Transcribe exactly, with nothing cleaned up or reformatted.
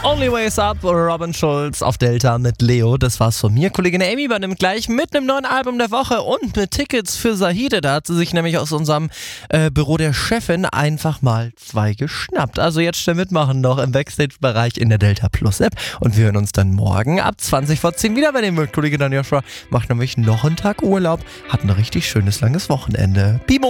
Only Ways Up, Robin Schulz auf Delta mit Leo. Das war's von mir. Kollegin Amy übernimmt gleich mit einem neuen Album der Woche und mit Tickets für Zahide. Da hat sie sich nämlich aus unserem äh, Büro der Chefin einfach mal zwei geschnappt. Also jetzt schnell mitmachen noch im Backstage-Bereich in der Delta Plus App. Und wir hören uns dann morgen ab zwanzig vor zehn wieder bei dem Kollege Dan Joshua. Macht nämlich noch einen Tag Urlaub. Hat ein richtig schönes langes Wochenende. Bimo!